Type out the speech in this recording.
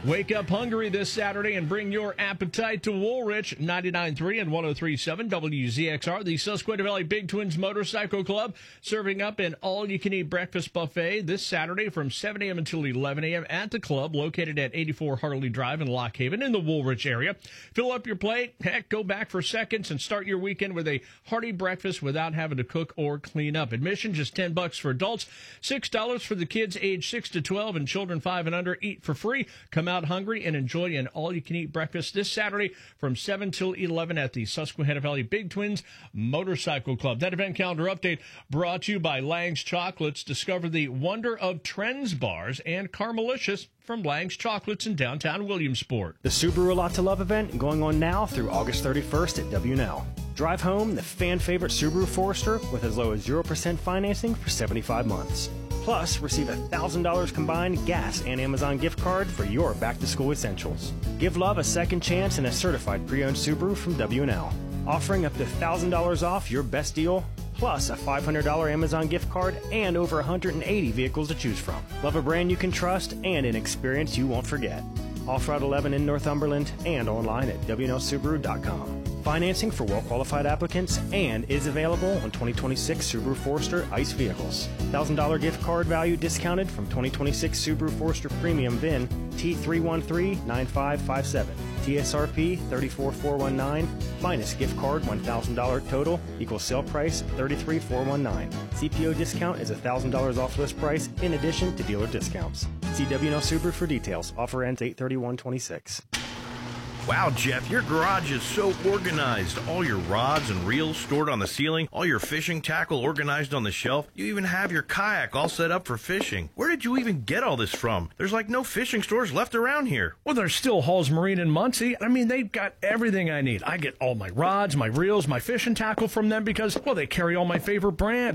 Wake up hungry this Saturday and bring your appetite to Woolrich. 99.3 and 103.7 WZXR, the Susquehanna Valley Big Twins Motorcycle Club, serving up an all-you-can-eat breakfast buffet this Saturday from 7 a.m. until 11 a.m. at the club, located at 84 Hartley Drive in Lock Haven in the Woolrich area. Fill up your plate, heck, go back for seconds, and start your weekend with a hearty breakfast without having to cook or clean up. Admission just $10 for adults, $6 for the kids age 6 to 12, and children 5 and under eat for free. Come out hungry and enjoy an all-you-can-eat breakfast this Saturday from 7 till 11 at the Susquehanna Valley Big Twins Motorcycle Club. That event calendar update brought to you by Lang's Chocolates. Discover the wonder of Trends bars and Carmelicious from Lang's Chocolates in downtown Williamsport. The Subaru A Lot to Love event going on now through August 31st at W&L. Drive home the fan-favorite Subaru Forester with as low as 0% financing for 75 months. Plus, receive $1,000 combined gas and Amazon gift card for your back-to-school essentials. Give love a second chance in a certified pre-owned Subaru from W&L. Offering up to $1,000 off your best deal, plus a $500 Amazon gift card and over 180 vehicles to choose from. Love a brand you can trust and an experience you won't forget. Off Route 11 in Northumberland and online at WNLSubaru.com. Financing for well-qualified applicants and is available on 2026 Subaru Forester ICE vehicles. $1,000 gift card value discounted from 2026 Subaru Forester Premium VIN T3139557. TSRP 34419 minus gift card $1,000 total equals sale price $33,419. CPO discount is $1,000 off list price in addition to dealer discounts. See WNL Subaru for details. Offer ends 8/31/26. Wow, Jeff, your garage is so organized. All your rods and reels stored on the ceiling, all your fishing tackle organized on the shelf. You even have your kayak all set up for fishing. Where did you even get all this from? There's like no fishing stores left around here. Well, there's still Hall's Marine in Muncie. I mean, they've got everything I need. I get all my rods, my reels, my fishing tackle from them because, well, they carry all my favorite brands.